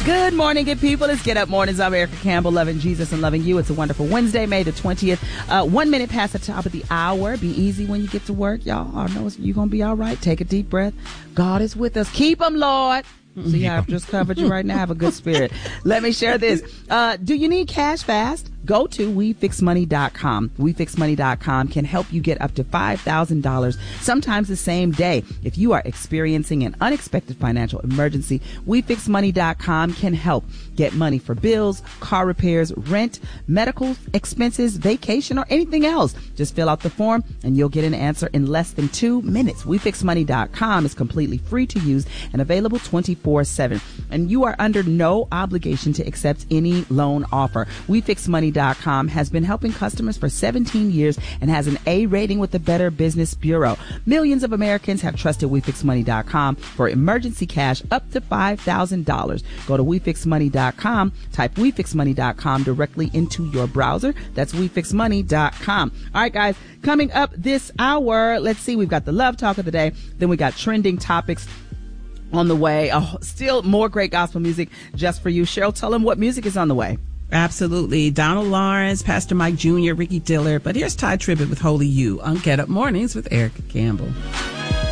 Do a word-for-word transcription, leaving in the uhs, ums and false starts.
Good morning, good people. It's Get Up Mornings. I'm Erica Campbell, loving Jesus and loving you. It's a wonderful Wednesday, May the twentieth. Uh, one minute past the top of the hour. Be easy when you get to work, y'all. I know you're going to be all right. Take a deep breath. God is with us. Keep him, Lord. See how I've just covered you right now? Have a good spirit. Let me share this. Uh, do you need cash fast? Go to we fix money dot com. we fix money dot com can help you get up to five thousand dollars, sometimes the same day. If you are experiencing an unexpected financial emergency, we fix money dot com can help. Get money for bills, car repairs, rent, medical expenses, vacation, or anything else. Just fill out the form and you'll get an answer in less than two minutes. we fix money dot com is completely free to use and available twenty-four seven. And you are under no obligation to accept any loan offer. we fix money dot com has been helping customers for seventeen years and has an A rating with the Better Business Bureau. Millions of Americans have trusted we fix money dot com for emergency cash up to five thousand dollars. Go to we fix money dot com, type we fix money dot com directly into your browser. That's we fix money dot com. All right, guys, coming up this hour, let's see, we've got the love talk of the day, then we got trending topics on the way. Oh, still more great gospel music just for you. Cheryl, tell them what music is on the way. Absolutely. Donald Lawrence, Pastor Mike Junior, Ricky Dillard. But here's Ty Tribbett with Holy You on Get Up Mornings with Erica Campbell.